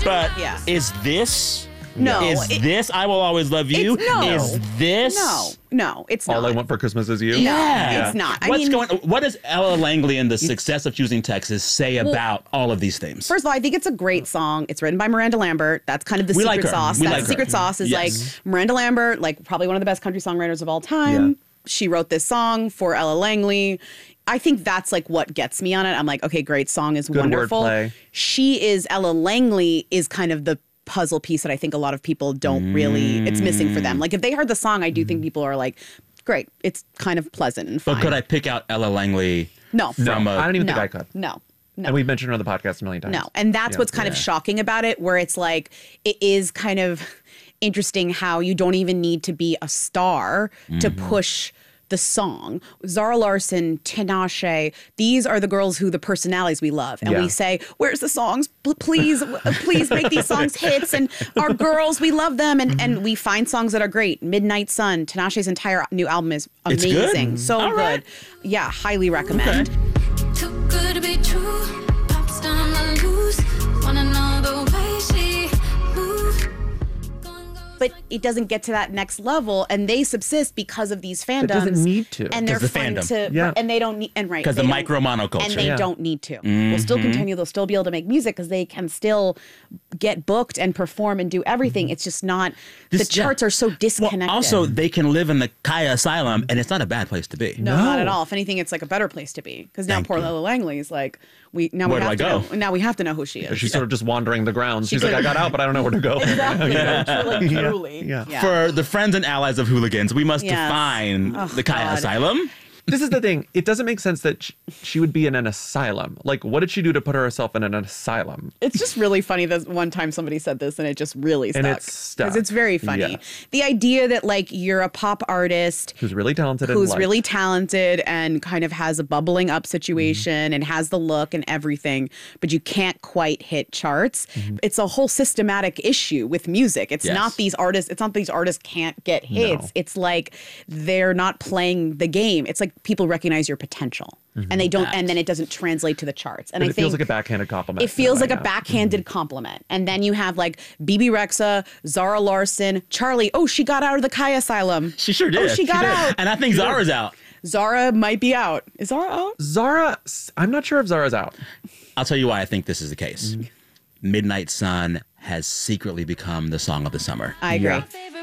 But Yeah. is this? No. Is this I Will Always Love You? No. Is this? No, it's not. All I Want for Christmas Is You? Yeah. It's not. What does Ella Langley and the success of Choosing Texas say about all of these themes? First of all, I think it's a great song. It's written by Miranda Lambert. That's kind of the We like secret her. sauce. We That's like the secret her. sauce is Yes. like Miranda Lambert, like probably one of the best country songwriters of all time. Yeah. She wrote this song for Ella Langley. I think that's like what gets me on it. I'm like, okay, great song is Good wonderful. wordplay. Ella Langley is kind of the puzzle piece that I think a lot of people don't really, it's missing for them. Like if they heard the song, I do think people are like, great, it's kind of pleasant and fine. But could I pick out Ella Langley? No. From I don't even no, think I could. No. No. And we've mentioned her on the podcast a million times. No. And that's Yeah. what's kind of shocking about it, where it's like, it is kind of interesting how you don't even need to be a star to push the song. Zara Larsson, Tinashe, these are the girls who the personalities we love. And Yeah. we say, where's the songs? Please make these songs hits. And our girls, we love them. And we find songs that are great. Midnight Sun, Tinashe's entire new album is It's good? amazing. So All good. right. Yeah, highly recommend. Too good to be true. Pops down the loose. Wanna know the way she moves. But it doesn't get to that next level, and they subsist because of these fandoms. doesn't need to. and they're 'Cause the fun fandom. to. Yeah. And they don't need. And right, Because the they don't- micro monoculture. and they Yeah. don't need to. They'll still continue. They'll still be able to make music because they can still get booked and perform and do everything. It's just not. The charts are so disconnected. Well, also, they can live in the Kaya Asylum, and it's not a bad place to be. no, not at all. If anything, it's like a better place to be because now Thank poor you. Ella Langley is like Where do have I to go? know. Now we have to know who she is. She's sort of just wandering the grounds. She's like, could- I got out, but I don't know where to go. Truly. Yeah. For the friends and allies of hooligans, we must Yes. define Oh, the Kaya God. Asylum. This is the thing. It doesn't make sense that she would be in an asylum. Like, what did she do to put herself in an asylum? It's just really funny that one time somebody said this and it just really stuck. And it's stuck. Because it's very funny. Yeah. The idea that like you're a pop artist Who's really talented and who's liked. really talented and kind of has a bubbling up situation and has the look and everything, but you can't quite hit charts. It's a whole systematic issue with music. It's Yes. not these artists can't get hits. No. It's like they're not playing the game. It's like people recognize your potential and they don't, and then it doesn't translate to the charts. And But I it think feels like a backhanded compliment. it feels like a Yeah. backhanded compliment. And then you have like BB Rexa, Zara Larsson, Charlie. Oh, she got out of the Kaya Asylum. She sure did. Oh, she got did. out. And I think Zara's out. Zara might be out. Is Zara out? Zara, I'm not sure if Zara's out. I'll tell you why I think this is the case. Midnight Sun has secretly become the song of the summer. I agree. Yeah. Favorite